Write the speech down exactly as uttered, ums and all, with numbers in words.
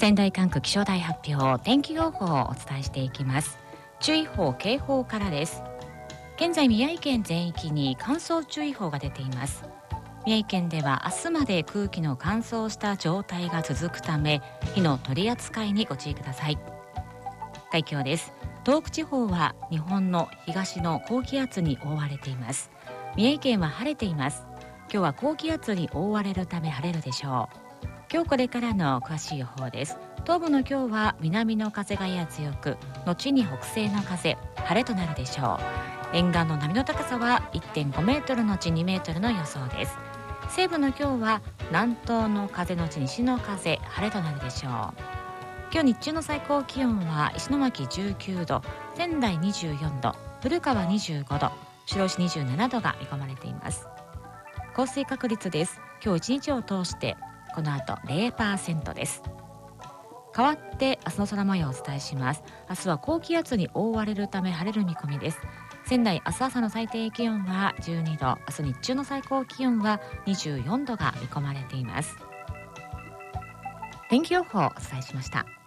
仙台管区気象台発表、天気予報をお伝えしていきます。注意報警報からです。現在宮城県全域に乾燥注意報が出ています。宮城県では明日まで空気の乾燥した状態が続くため、火の取り扱いにご注意ください。海峡です。東北地方は日本の東の高気圧に覆われています。宮城県は晴れています。今日は高気圧に覆われるため晴れるでしょう。今日これからの詳しい予報です。東部の今日は南の風がやや強く、後に北西の風、晴れとなるでしょう。沿岸の波の高さは いってんご メートルのちにメートルの予想です。西部の今日は南東の風のち西の風、晴れとなるでしょう。今日日中の最高気温は石巻じゅうきゅうど、仙台にじゅうよんど、古川にじゅうごど、白石にじゅうななどが見込まれています。降水確率です。今日一日を通してこの後 ゼロパーセント です。代わって明日の空模様をお伝えします。明日は高気圧に覆われるため晴れる見込みです。仙台明日朝の最低気温はじゅうにど、明日日中の最高気温はにじゅうよんどが見込まれています。天気予報をお伝えしました。